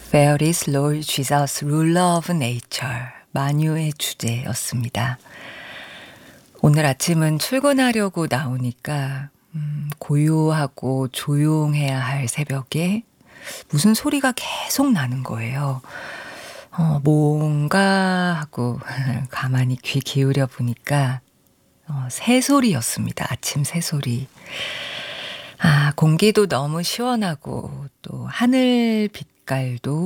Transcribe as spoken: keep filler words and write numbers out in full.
Fairies Lord Jesus, Ruler of Nature, 만유의 주제였습니다. 오늘 아침은 출근하려고 나오니까 음, 고요하고 조용해야 할 새벽에 무슨 소리가 계속 나는 거예요. 어, 뭔가 하고 가만히 귀 기울여 보니까 어, 새소리였습니다. 아침 새소리. 아, 공기도 너무 시원하고 또 하늘 빛깔도